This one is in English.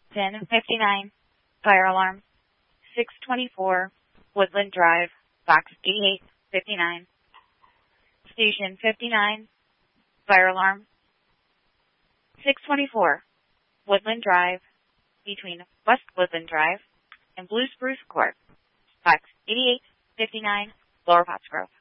1059, fire alarm. 624, Woodland Drive, box 8859. Station 59, fire alarm. 624, Woodland Drive, between West Woodland Drive and Blue Spruce Court, box 8859, Lower Pottsgrove.